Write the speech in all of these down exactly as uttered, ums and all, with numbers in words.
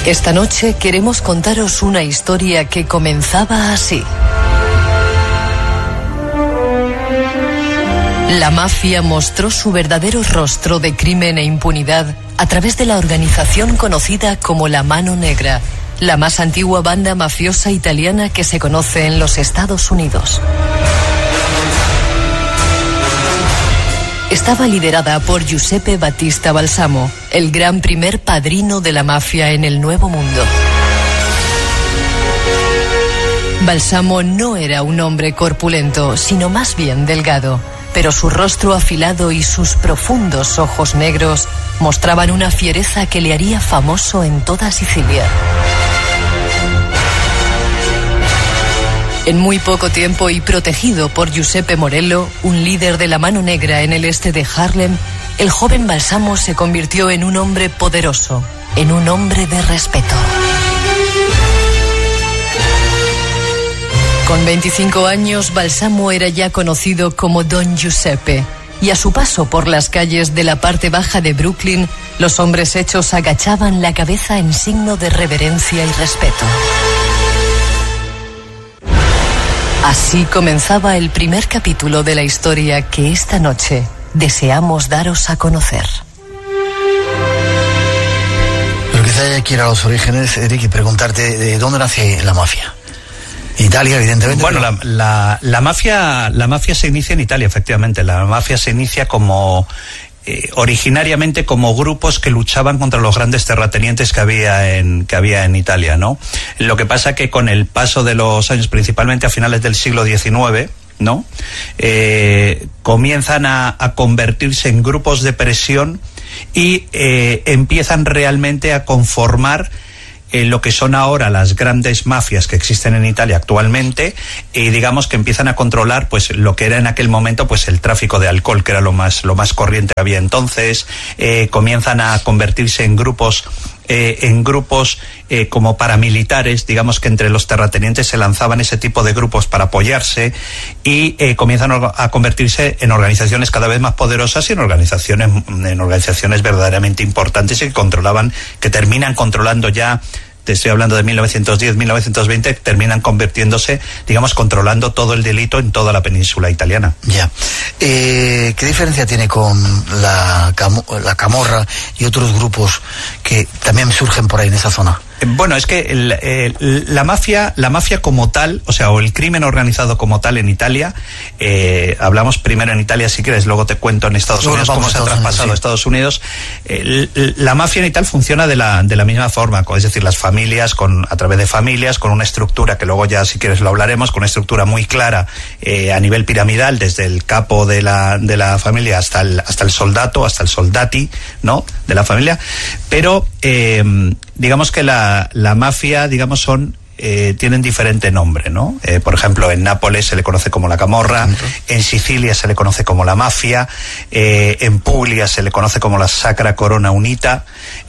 Esta noche queremos contaros una historia que comenzaba así. La mafia mostró su verdadero rostro de crimen e impunidad a través de la organización conocida como la Mano Negra, la más antigua banda mafiosa italiana que se conoce en los Estados Unidos. Estaba liderada por Giuseppe Battista Balsamo, el gran primer padrino de la mafia en el Nuevo Mundo. Balsamo no era un hombre corpulento, sino más bien delgado, pero su rostro afilado y sus profundos ojos negros mostraban una fiereza que le haría famoso en toda Sicilia. En muy poco tiempo y protegido por Giuseppe Morello, un líder de la Mano Negra en el este de Harlem, el joven Balsamo se convirtió en un hombre poderoso, en un hombre de respeto. Con veinticinco años, Balsamo era ya conocido como Don Giuseppe, y a su paso por las calles de la parte baja de Brooklyn, los hombres hechos agachaban la cabeza en signo de reverencia y respeto. Así comenzaba el primer capítulo de la historia que esta noche deseamos daros a conocer. Pero quizá hay que ir a los orígenes, Eric, y preguntarte de dónde nace la mafia. Italia, evidentemente. Bueno, pero... la, la, la mafia, la mafia se inicia en Italia, efectivamente. La mafia se inicia como eh, originariamente como grupos que luchaban contra los grandes terratenientes que había en que había en Italia, ¿no? Lo que pasa que con el paso de los años, principalmente a finales del siglo diecinueve, ¿no? Eh, comienzan a, a convertirse en grupos de presión y eh, empiezan realmente a conformar Eh, lo que son ahora las grandes mafias que existen en Italia actualmente, y digamos que empiezan a controlar pues lo que era en aquel momento pues el tráfico de alcohol, que era lo más lo más corriente que había entonces. Eh, comienzan a convertirse en grupos eh, en grupos eh, como paramilitares, digamos que entre los terratenientes se lanzaban ese tipo de grupos para apoyarse, y eh, comienzan a convertirse en organizaciones cada vez más poderosas y en organizaciones en organizaciones verdaderamente importantes y que controlaban, que terminan controlando ya. Te estoy hablando de mil novecientos diez, mil novecientos veinte, terminan convirtiéndose, digamos, controlando todo el delito en toda la península italiana. Ya. Eh, ¿Qué diferencia tiene con la, camo, la Camorra y otros grupos que también surgen por ahí en esa zona? Bueno, es que el, el, la mafia, la mafia como tal, o sea, o el crimen organizado como tal en Italia, eh, hablamos primero en Italia, si quieres, luego te cuento en Estados luego Unidos cómo se ha traspasado a Estados Unidos. Eh, la mafia en Italia funciona de la de la misma forma, es decir, las familias, con a través de familias, con una estructura que luego ya, si quieres, lo hablaremos, con una estructura muy clara eh, a nivel piramidal, desde el capo de la de la familia hasta el hasta el soldato, hasta el soldati, ¿no?, de la familia, pero eh, digamos que la La mafia, digamos, son eh, tienen diferente nombre, ¿no? Eh, por ejemplo, en Nápoles se le conoce como la Camorra, uh-huh. En Sicilia se le conoce como la Mafia, eh, en Puglia se le conoce como la Sacra Corona Unita,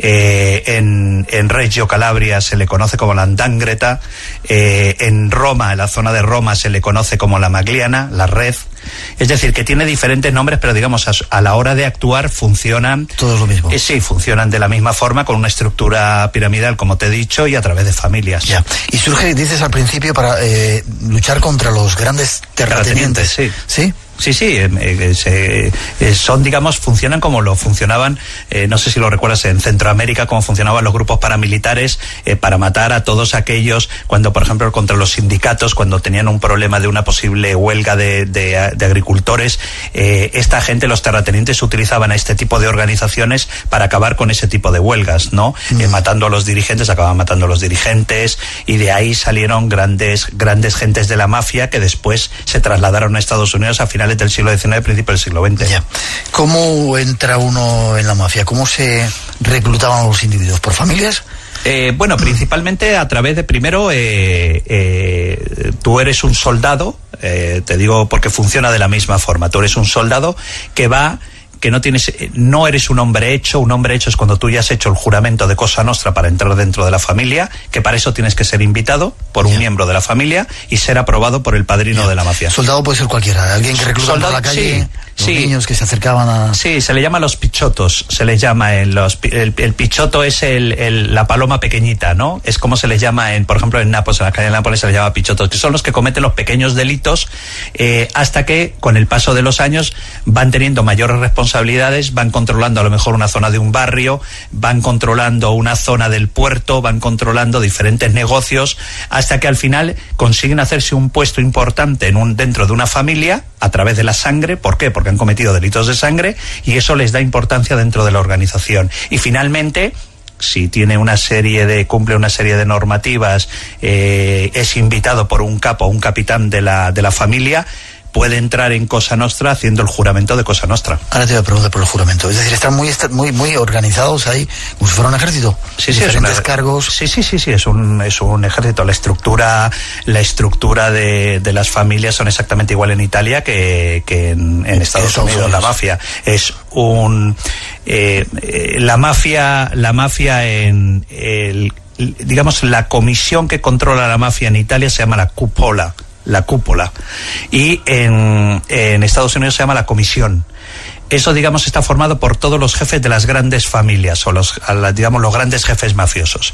eh, en, en Reggio Calabria se le conoce como la Ndrangheta, eh, en Roma, en la zona de Roma, se le conoce como la Magliana, la Red. Es decir, que tiene diferentes nombres, pero digamos a, a la hora de actuar funcionan todos lo mismo. Eh, sí, funcionan de la misma forma, con una estructura piramidal, como te he dicho, y a través de familias. Ya. Y surge, dices al principio, para eh, luchar contra los grandes terratenientes. Sí. ¿Sí? Sí, sí, eh, eh, se, eh, son, digamos, funcionan como lo funcionaban, eh, no sé si lo recuerdas, en Centroamérica, como funcionaban los grupos paramilitares eh, para matar a todos aquellos, cuando, por ejemplo, contra los sindicatos, cuando tenían un problema de una posible huelga de, de, de agricultores, eh, esta gente, los terratenientes, utilizaban a este tipo de organizaciones para acabar con ese tipo de huelgas, ¿no? Mm. Eh, matando a los dirigentes, acababan matando a los dirigentes, y de ahí salieron grandes, grandes gentes de la mafia que después se trasladaron a Estados Unidos a finales del siglo diecinueve, principios del siglo veinte. Ya. ¿Cómo entra uno en la mafia? ¿Cómo se reclutaban a los individuos? ¿Por familias? Eh, bueno, principalmente a través de, primero, eh, eh, tú eres un soldado, eh, te digo porque funciona de la misma forma, tú eres un soldado que va... que no tienes, no eres un hombre hecho. Un hombre hecho es cuando tú ya has hecho el juramento de Cosa Nostra para entrar dentro de la familia, que para eso tienes que ser invitado por un yeah. miembro de la familia y ser aprobado por el padrino yeah. de la mafia. Soldado puede ser cualquiera, alguien que recluta por la calle. Sí, Los sí. niños que se acercaban a... Sí, se le llama los pichotos, se les llama en los... El, el pichoto es el, el, la paloma pequeñita, ¿no? Es como se les llama, en por ejemplo, en Nápoles, en la calle de Nápoles se les llama pichotos, que son los que cometen los pequeños delitos eh, hasta que, con el paso de los años, van teniendo mayores responsabilidades, van controlando a lo mejor una zona de un barrio, van controlando una zona del puerto, van controlando diferentes negocios, hasta que al final consiguen hacerse un puesto importante en un, dentro de una familia, a través de la sangre. ¿Por qué? Porque han cometido delitos de sangre y eso les da importancia dentro de la organización. Y finalmente, si tiene una serie de, cumple una serie de normativas, eh, es invitado por un capo, un capitán de la, de la familia, puede entrar en Cosa Nostra haciendo el juramento de Cosa Nostra. Ahora te voy a preguntar por el juramento. Es decir, están muy muy muy organizados ahí, como si fuera un ejército. Sí, sí, diferentes es una, cargos. Sí, sí, sí, sí, es un es un ejército. La estructura la estructura de, de las familias son exactamente igual en Italia que, que en, en Estados, Estados Unidos. Unidos. La mafia es un eh, eh, la mafia la mafia en el, digamos, la comisión que controla la mafia en Italia se llama la cupola. La cúpula, y en, en Estados Unidos se llama la comisión. Eso, digamos, está formado por todos los jefes de las grandes familias, o los, digamos, los grandes jefes mafiosos.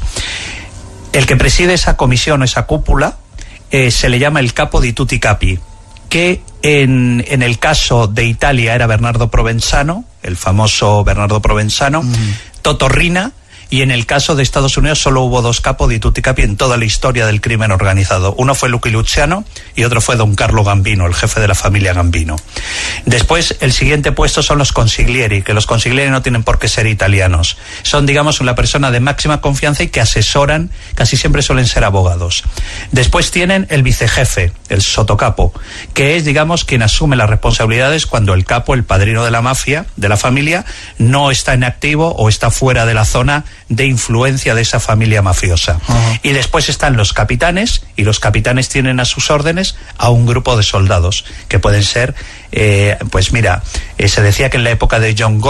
El que preside esa comisión o esa cúpula eh, se le llama el capo di tutti capi, que en, en el caso de Italia era Bernardo Provenzano, el famoso Bernardo Provenzano, mm. Toto Riina. Y en el caso de Estados Unidos solo hubo dos capos di tutti capi en toda la historia del crimen organizado. Uno fue Lucky Luciano y otro fue don Carlo Gambino, el jefe de la familia Gambino. Después, el siguiente puesto son los consiglieri, que los consiglieri no tienen por qué ser italianos. Son, digamos, una persona de máxima confianza y que asesoran, casi siempre suelen ser abogados. Después tienen el vicejefe, el sotocapo, que es, digamos, quien asume las responsabilidades cuando el capo, el padrino de la mafia, de la familia, no está en activo o está fuera de la zona de influencia de esa familia mafiosa. Uh-huh. Y después están los capitanes, y los capitanes tienen a sus órdenes a un grupo de soldados, que pueden ser, eh, pues mira, eh, se decía que en la época de John